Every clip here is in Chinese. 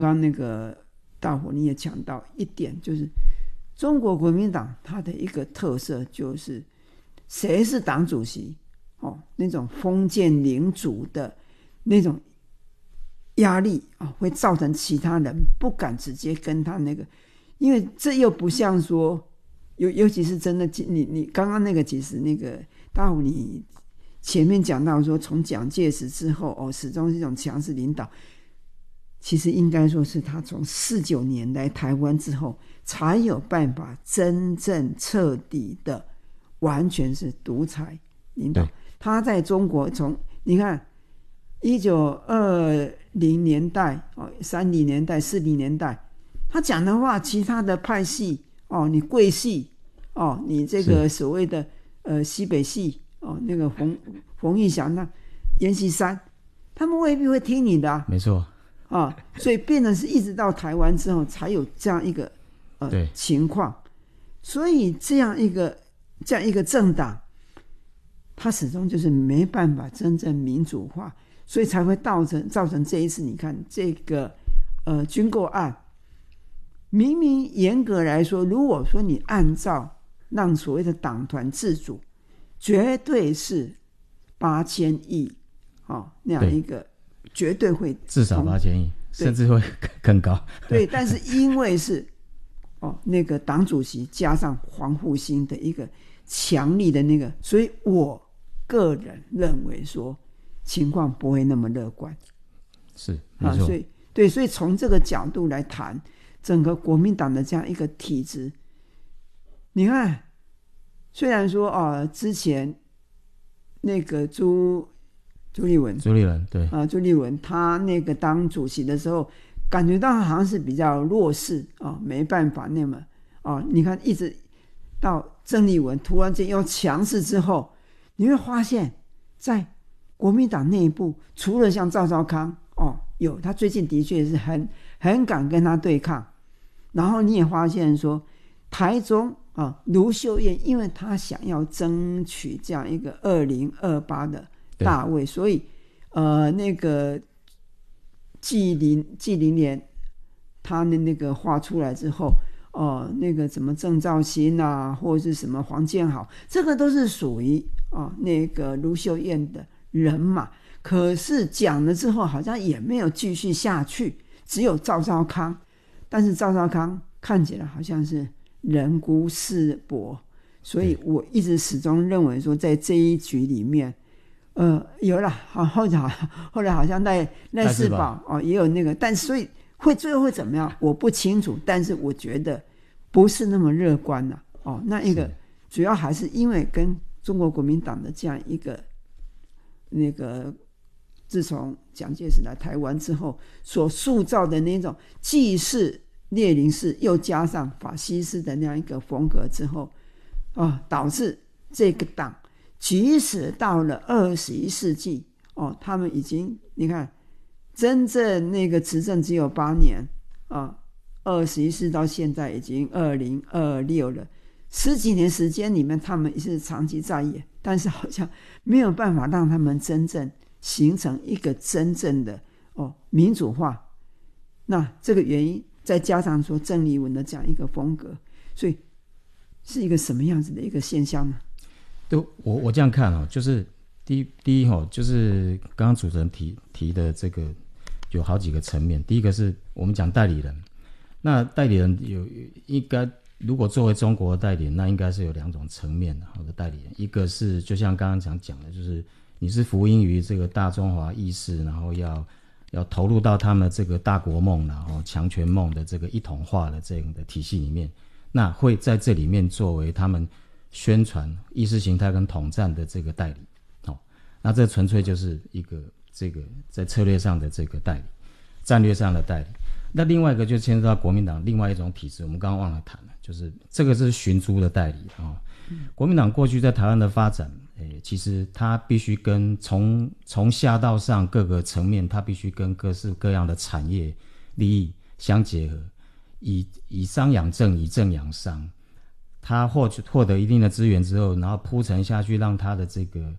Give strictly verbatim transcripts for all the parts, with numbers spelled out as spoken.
刚刚那个大伙你也讲到一点，就是中国国民党它的一个特色就是谁是党主席哦，那种封建领主的那种压力啊、哦，会造成其他人不敢直接跟他那个，因为这又不像说，尤尤其是真的，你你刚刚那个其实那个大虎你前面讲到说，从蒋介石之后哦，始终是一种强势领导，其实应该说是他从四九年来台湾之后，才有办法真正彻底的完全是独裁领导。他在中国从你看一九二零年代、三零年代、四零年代，他讲的话，其他的派系哦，你贵系哦，你这个所谓的呃西北系哦，那个冯冯玉祥、那阎锡山，他们未必会听你的啊， 没错啊，所以变成是一直到台湾之后才有这样一个呃情况，所以这样一个这样一个政党。他始终就是没办法真正民主化，所以才会造成造成这一次你看这个呃军购案，明明严格来说，如果说你按照让所谓的党团自主，绝对是八千亿哦那样一个，绝对会至少八千亿，甚至会更高。 对，但是因为是哦那个党主席加上黄复兴的一个强力的那个，所以我个人认为说情况不会那么乐观， 是没错、啊、 所以对，所以从这个角度来谈整个国民党的这样一个体制，你看虽然说哦之前那个朱朱立文朱立伦对啊朱立文他那个当主席的时候，感觉到好像是比较弱势啊，没办法那么啊，你看一直到郑丽文突然间又强势之后，你会发现在国民党内部，除了像赵少康哦，有他最近的确是很很敢跟他对抗，然后你也发现说台中啊卢秀燕，因为他想要争取这样一个二零二八的大位，所以呃那个纪凌纪凌莲他的那个画出来之后。哦，那个什么郑肇新啊，或者是什么黄建豪，这个都是属于哦那个卢秀燕的人马。可是讲了之后，好像也没有继续下去，只有赵少康。但是赵少康看起来好像是人孤势薄，所以我一直始终认为说，在这一局里面，呃，有了，好后来后来好像赖赖世宝哦也有那个，但所以。会最后会怎么样？我不清楚，但是我觉得不是那么乐观了、啊、哦。那一个主要还是因为跟中国国民党的这样一个那个，自从蒋介石来台湾之后所塑造的那种既是列宁式又加上法西斯的那样一个风格之后啊、哦，导致这个党即使到了二十一世纪哦，他们已经你看。真正那个执政只有八年啊，二十一世到现在已经二零二六了，十几年时间里面，他们是长期在野，但是好像没有办法让他们真正形成一个真正的哦民主化。那这个原因再加上说郑丽文的这样一个风格，所以是一个什么样子的一个现象呢？ 对，我我这样看哦，就是第一第一哦，就是刚刚主持人提提的这个。有好几个层面，第一个是我们讲代理人，那代理人有应该如果作为中国的代理人，那应该是有两种层面的好的代理人，一个是就像刚刚讲讲的，就是你是服膺于这个大中华意识，然后要要投入到他们这个大国梦，然后强权梦的这个一统化的这样的体系里面，那会在这里面作为他们宣传意识形态跟统战的这个代理，哦，那这纯粹就是一个。这个在策略上的这个代理，战略上的代理。那另外一个就牵涉到国民党另外一种体制，我们刚刚忘了谈了，就是这个是寻租的代理啊、哦嗯。国民党过去在台湾的发展，诶，其实它必须跟从从下到上各个层面，它必须跟各式各样的产业利益相结合，以以商养政，以政养商。他获获得一定的资源之后，然后铺陈下去，让他的这个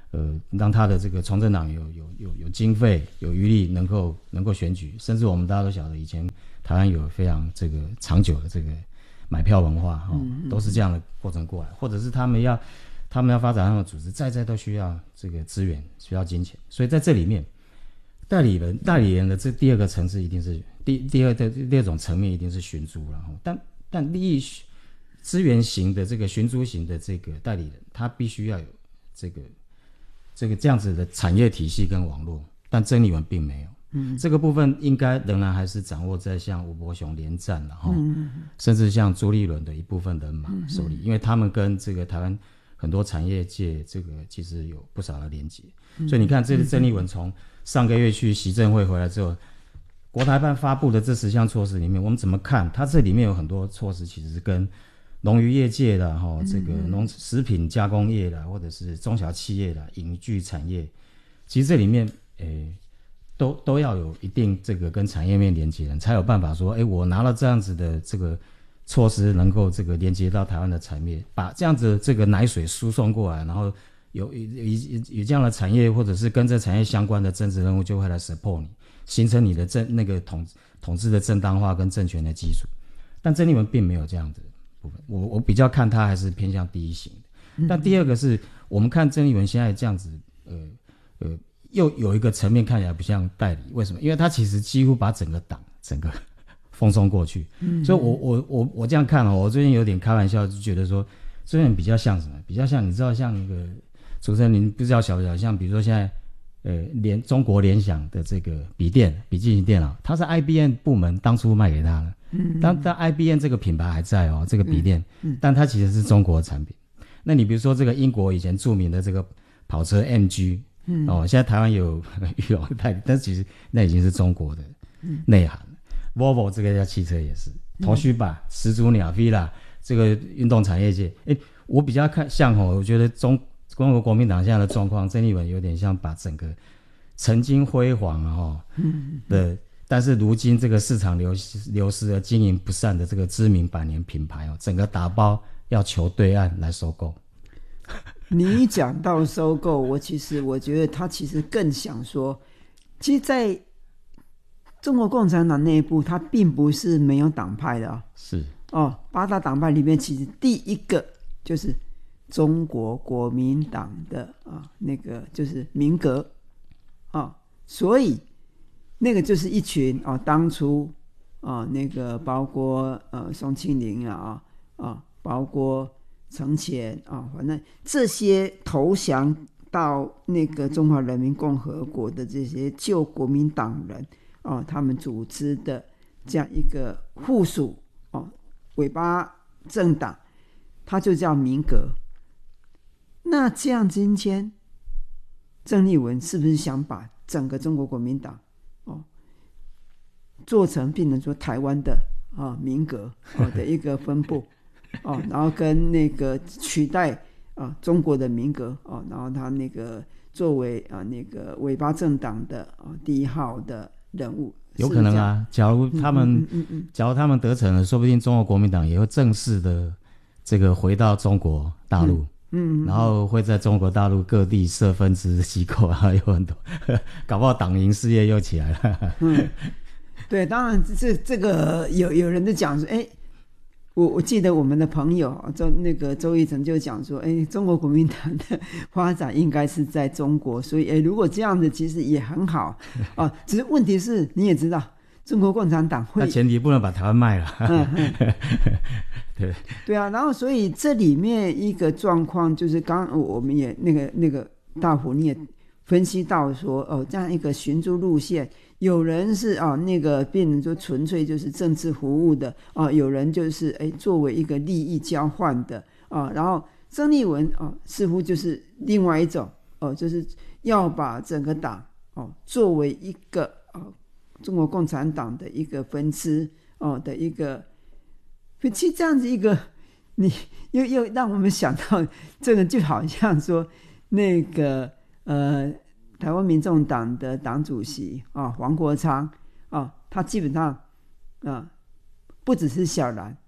呃，让他的这个从政党有有有有经费、有余力，能够能够选举，甚至我们大家都晓得，以前台湾有非常这个长久的这个买票文化，哦，嗯嗯都是这样的过程过来，或者是他们要他们要发展他们的组织，在在都需要这个资源，需要金钱，所以在这里面，代理人代理人的这第二个层次一定是第第二的第二种层面一定是寻租了，但但利益资源型的这个寻租型的这个代理人，他必须要有这个。这个这样子的产业体系跟网络，但曾丽文并没有。嗯，这个部分应该仍然还是掌握在像吴伯雄连战然后、嗯、甚至像朱立伦的一部分人马手里、嗯，因为他们跟这个台湾很多产业界这个其实有不少的连结、嗯。所以你看，这次曾丽文从上个月去习政会回来之后，国台办发布的这十项措施里面，我们怎么看？它这里面有很多措施其实是跟农渔业界的哈，这个农食品加工业的，或者是中小企业的影剧产业，其实这里面诶都都要有一定这个跟产业面连接的，才有办法说，诶，我拿了这样子的这个措施，能够这个连接到台湾的产业，把这样子这个奶水输送过来，然后有有有有这样的产业，或者是跟这产业相关的政治人物就会来 support 你，形成你的政那个统统治的正当化跟政权的基础。但曾丽文并没有这样子。我我比较看他还是偏向第一型的，但第二个是我们看曾丽文现在这样子，呃呃，又有一个层面看起来不像代理，为什么？因为他其实几乎把整个党整个风送过去，嗯、所以我我我我这样看哦，我最近有点开玩笑，就觉得说，这点比较像什么？比较像你知道像那个主持人，您不知道晓不晓得？像比如说现在。呃，联中国联想的这个笔电、笔记型电脑，它是 I B M 部门当初卖给他的。嗯，但但 I B M 这个品牌还在哦，这个笔电，嗯，嗯但它其实是中国的产品。那你比如说这个英国以前著名的这个跑车 M G， 嗯，哦，现在台湾有裕隆代理，但是其实那已经是中国的内涵。嗯、Volvo 这个家汽车也是，头须吧、始祖鸟 Villa 这个运动产业界，哎，我比较看像哦，我觉得中。中国国民党现在的状况，曾丽文有点像把整个曾经辉煌啊的，但是如今这个市场流失流失而经营不善的这个知名百年品牌哦，整个打包要求对岸来收购。 你讲到收购，我其实我觉得他其实更想说，其实在中国共产党内部，他并不是没有党派的啊、哦， 是哦，八大党派里面，其实第一个就是。中国国民党的啊，那个就是民革啊，所以那个就是一群啊，当初啊，那个包括呃宋庆龄啊啊，包括陈潜啊，反正这些投降到那个中华人民共和国的这些旧国民党人啊，他们组织的这样一个附属哦尾巴政党，它就叫民革。那这样今天郑丽文是不是想把整个中国国民党哦做成变成说台湾的啊民革哦的一个分部哦，然后跟那个取代啊中国的民革哦，然后他那个作为啊那个尾巴政党的啊第一号的人物， 有可能啊。假如他们、嗯嗯嗯、假如他们得逞了，说不定中国国民党也会正式的这个回到中国大陆。嗯嗯，然后会在中国大陆各地设分支机构啊，有很多，搞不好党营事业又起来了。 嗯，对，当然这这个有有人就讲说，哎，我我记得我们的朋友周那个周一成就讲说，哎，中国国民党的发展应该是在中国，所以哎，如果这样子其实也很好啊。只是问题是，你也知道，中国共产党会， 那前提不能把台湾卖了。嗯嗯对对啊，然后所以这里面一个状况就是，刚我们也那个那个大虎你也分析到说，哦，这样一个寻租路线，有人是啊那个变成说纯粹就是政治服务的啊，有人就是哎作为一个利益交换的啊，然后曾丽文啊似乎就是另外一种哦，就是要把整个党哦作为一个啊中国共产党的一个分支哦的一个。其实这样子一个，你又又让我们想到，这个就好像说，那个呃，台湾民众党的党主席啊，黄国昌啊，他基本上啊，不只是小蓝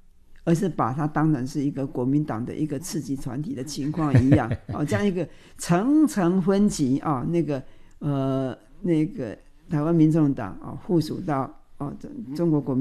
而是把它当成是一个国民党的一个次级团体的情况一样哦，这样一个层层分级啊、哦，那个呃那个台湾民众党啊、哦，附属到哦中国国民